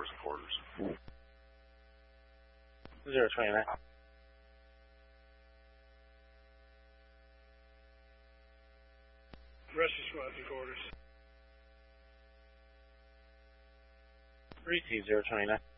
towers and quarters. 029. Rest of squads and quarters. 32029.